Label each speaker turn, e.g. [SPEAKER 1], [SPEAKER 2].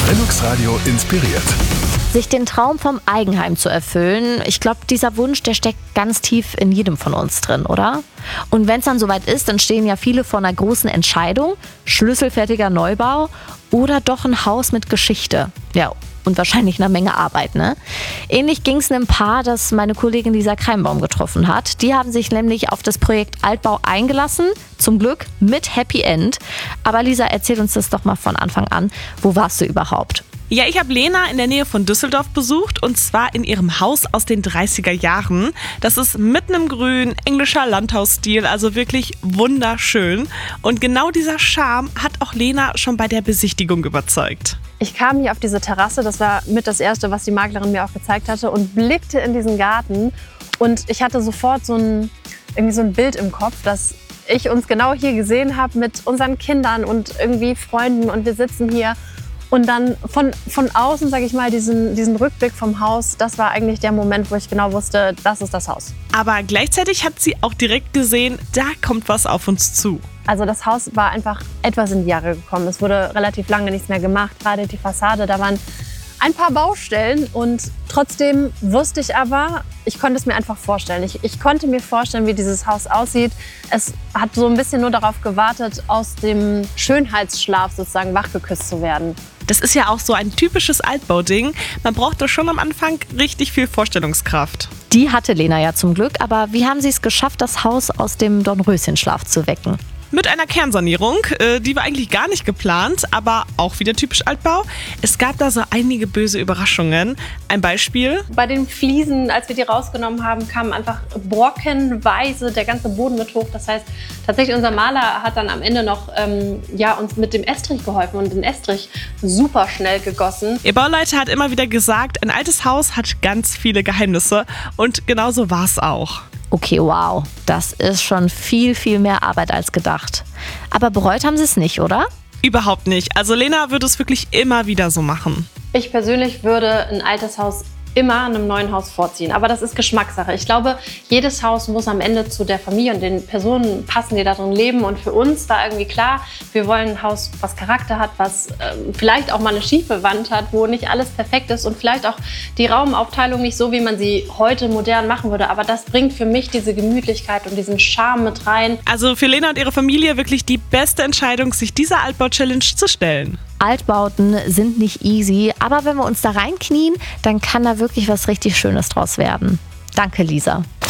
[SPEAKER 1] Lennox Radio inspiriert.
[SPEAKER 2] Sich den Traum vom Eigenheim zu erfüllen, ich glaube, dieser Wunsch, der steckt ganz tief in jedem von uns drin, oder? Und wenn es dann soweit ist, dann stehen ja viele vor einer großen Entscheidung, schlüsselfertiger Neubau oder doch ein Haus mit Geschichte. Ja, und wahrscheinlich einer Menge Arbeit, ne? Ähnlich ging es einem Paar, das meine Kollegin Lisa Kreimbaum getroffen hat. Die haben sich nämlich auf das Projekt Altbau eingelassen, zum Glück mit Happy End. Aber Lisa, erzähl uns das doch mal von Anfang an. Wo warst du überhaupt?
[SPEAKER 3] Ja, ich habe Lena in der Nähe von Düsseldorf besucht und zwar in ihrem Haus aus den 30er Jahren. Das ist mitten im Grün, englischer Landhausstil, also wirklich wunderschön. Und genau dieser Charme hat auch Lena schon bei der Besichtigung überzeugt.
[SPEAKER 4] Ich kam hier auf diese Terrasse, das war mit das Erste, was die Maklerin mir auch gezeigt hatte, und blickte in diesen Garten. Und ich hatte sofort so ein Bild im Kopf, dass ich uns genau hier gesehen habe mit unseren Kindern und irgendwie Freunden, und wir sitzen hier. Und dann von außen, sage ich mal, diesen Rückblick vom Haus, das war eigentlich der Moment, wo ich genau wusste, das ist das Haus.
[SPEAKER 3] Aber gleichzeitig hat sie auch direkt gesehen, da kommt was auf uns zu.
[SPEAKER 4] Also das Haus war einfach etwas in die Jahre gekommen. Es wurde relativ lange nichts mehr gemacht, gerade die Fassade, da waren ein paar Baustellen, und trotzdem wusste ich aber, ich konnte es mir einfach vorstellen. Ich konnte mir vorstellen, wie dieses Haus aussieht. Es hat so ein bisschen nur darauf gewartet, aus dem Schönheitsschlaf sozusagen wachgeküsst zu werden.
[SPEAKER 3] Das ist ja auch so ein typisches Altbauding. Man braucht doch schon am Anfang richtig viel Vorstellungskraft.
[SPEAKER 2] Die hatte Lena ja zum Glück, aber wie haben sie es geschafft, das Haus aus dem Dornröschenschlaf zu wecken?
[SPEAKER 3] Mit einer Kernsanierung, die war eigentlich gar nicht geplant, aber auch wieder typisch Altbau. Es gab da so einige böse Überraschungen. Ein Beispiel:
[SPEAKER 4] Bei den Fliesen, als wir die rausgenommen haben, kamen einfach brockenweise der ganze Boden mit hoch. Das heißt, tatsächlich unser Maler hat dann am Ende noch uns mit dem Estrich geholfen und den Estrich super schnell gegossen.
[SPEAKER 3] Ihr Bauleiter hat immer wieder gesagt, ein altes Haus hat ganz viele Geheimnisse, und genauso war es auch.
[SPEAKER 2] Okay, wow, das ist schon viel, viel mehr Arbeit als gedacht. Aber bereut haben sie es nicht, oder?
[SPEAKER 3] Überhaupt nicht. Also Lena würde es wirklich immer wieder so machen.
[SPEAKER 4] Ich persönlich würde ein altes Haus immer einem neuen Haus vorziehen. Aber das ist Geschmackssache. Ich glaube, jedes Haus muss am Ende zu der Familie und den Personen passen, die da drin leben. Und für uns war irgendwie klar, wir wollen ein Haus, was Charakter hat, was vielleicht auch mal eine schiefe Wand hat, wo nicht alles perfekt ist und vielleicht auch die Raumaufteilung nicht so, wie man sie heute modern machen würde. Aber das bringt für mich diese Gemütlichkeit und diesen Charme mit rein.
[SPEAKER 3] Also für Lena und ihre Familie wirklich die beste Entscheidung, sich dieser Altbau-Challenge zu stellen.
[SPEAKER 2] Altbauten sind nicht easy, aber wenn wir uns da reinknien, dann kann da wirklich was richtig Schönes draus werden. Danke, Lisa.